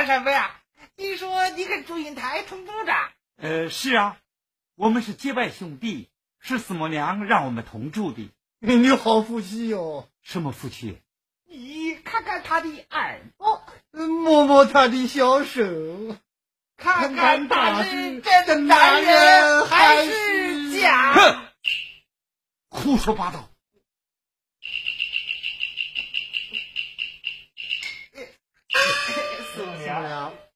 山伯呀，听说你跟祝英台同住着？ 是啊，我们是结拜兄弟，是司母娘让我们同住的。 你好福气哟！ 什么福气？ 你看看他的耳朵， 摸摸他的小手， 看看他是真的男人还是假？ 哼，胡说八道！ 司母娘。